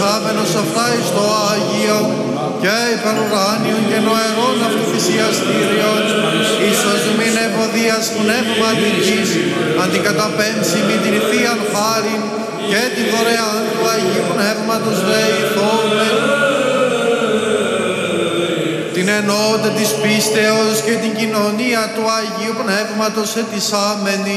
προσάμενος αυτά εις το Άγιο και υπερουράνιον και νοερών αυτοθυσιαστήριον, ίσως μην ευωδίας πνευματικής, αντικαταπέμψιμη την Θείαν χάριν και τη δωρεάν του Αγίου Πνεύματος δεηθόμεν. Την ενότητα της πίστεως και την κοινωνία του Αγίου Πνεύματος ετισάμενη,